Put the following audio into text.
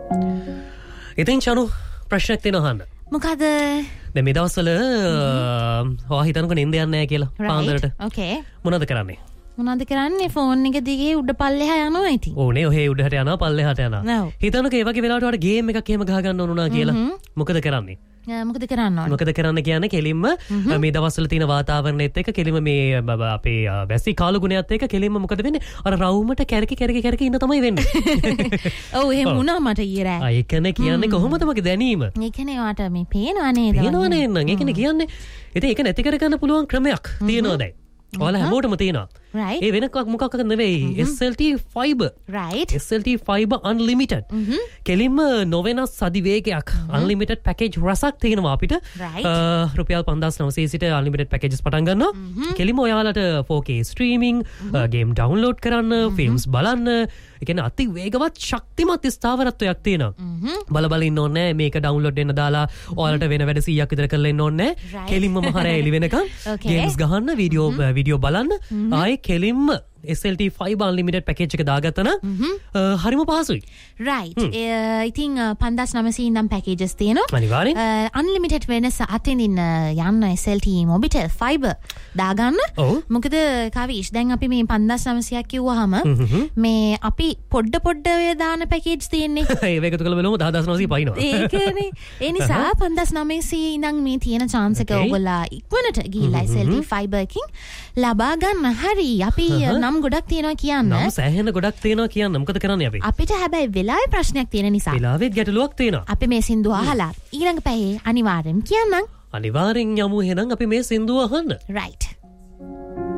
ඉතින් චනු ප්‍රශ්නයක් තියෙනවා අහන්න. මොකද? දැන් මේ දවස්වල ඔයා හිතනකො නින්ද යන්නේ නැහැ කියලා පාන්දරට. ඕකේ. මොනවද කරන්නේ? මොනවද කරන්නේ? ෆෝන් එක දිගේ උඩ පල්ලෙහා යනවා ඉතින්. ඕනේ ඔහේ උඩට යනවා පල්ලෙහාට යනවා. හිතනකො ඒ වගේ වෙලාවට ඔයාලට ගේම් එකක් එහෙම ගහ ගන්න ඕනුනා කියලා. මොකද කරන්නේ? මොකද කරන්න ඕනේ? මොකද කරන්න කියන්නේ කෙලින්ම මේ දවස්වල තියෙන වාතාවරණයත් එක්ක කෙලින්ම මේ අපේ වැසි කාලු ගුණයත් එක්ක කෙලින්ම මොකද වෙන්නේ? අර රවුමට කැරකි ඉන්න තමයි වෙන්නේ. ඔව් එහෙම වුණා මට ඊරා. ඒ කියන්නේ කොහොමද මගේ දැනීම? ඒ කියන්නේ වාට මේ පේනවා නේද? පේනවා නේද? ඒ කියන්නේ ඉතින් ඒක නැති කර ගන්න පුළුවන් ක්‍රමයක් තියෙනවා දැන්. ඔයාලා හැමෝටම තියෙනවා. Right. ඒ වෙනකක් මොකක්ද නෙවෙයි. SLT fiber. Right. SLT fiber unlimited. කෙලින්ම නොවෙනස් අධිවේගයක් unlimited package රසක් තියෙනවා අපිට. රුපියල් 5900 සිට unlimited packages පටන් ගන්නවා. කෙලින්ම ඔයාලට 4K streaming, game download කරන්න, films බලන්න, ඒ කියන්නේ අති වේගවත් ශක්තිමත් ස්ථාවරත්වයක් තියෙනවා. බල ඉන්න ඕනේ නැහැ. මේක download වෙන්න දාලා ඔයාලට වෙන වැඩ 100ක් විතර කරලා ඉන්න ඕනේ නැහැ. කෙලින්ම මහරය එළි වෙනකන් games ගහන්න, වීඩියෝ බලන්න. ආයේ කෙලින්ම SLT Fiber Unlimited package එක දාගත්තා නම් හරිම පහසුයි. Right. ඉතින් 5900 ඉඳන් packages තියෙනවා. අනිවාර්යෙන්. unlimited වෙනස අතින් යන්න SLT Mobitel Fiber දාගන්න. මොකද කවිෂ් දැන් අපි මේ 5900ක් කිව්වහම මේ අපි පොඩ්ඩ දාන package තියෙන්නේ. ඒක එකතු කළ බලමු 10900 පයින්නවා. ඒකනේ. ඒ නිසා 5900 ඉඳන් මේ තියෙන chance එක ඔයගොල්ලෝ ඉක්මනට ගිහිල්ලා SLT Fiber එකකින් ලබා ගන්න. හරි. අපි නම් ගොඩක් තියෙනවා කියන්න. නම් සෑහෙන ගොඩක් තියෙනවා කියන්න. මොකද කරන්නේ අපි? අපිට හැබැයි වෙලාවේ ප්‍රශ්නයක් තියෙන නිසා. වෙලාවෙත් ගැටලුවක් තියෙනවා. අපි මේ සින්දුව අහලා ඊළඟ පැයේ අනිවාර්යෙන් කියන්නම්. අනිවාර්යෙන් යමු එහෙනම් අපි මේ සින්දුව අහන්න. Right.